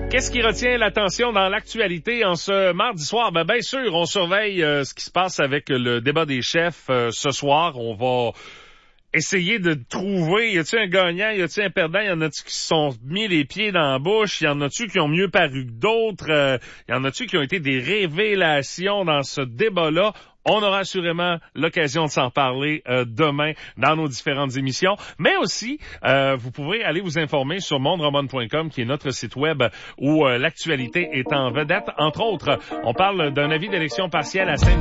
Qu'est-ce qui retient l'attention dans l'actualité en ce mardi soir? Bien sûr, on surveille ce qui se passe avec le débat des chefs ce soir. On va essayer de trouver, y a-t-il un gagnant, y a-t-il un perdant, y en a-tu qui se sont mis les pieds dans la bouche, y en a-tu qui ont mieux paru que d'autres, y en a-tu qui ont été des révélations dans ce débat-là? On aura assurément l'occasion de s'en parler demain dans nos différentes émissions. Mais aussi, vous pouvez aller vous informer sur mondroman.com, qui est notre site web où l'actualité est en vedette. Entre autres, on parle d'un avis d'élection partielle à Sainte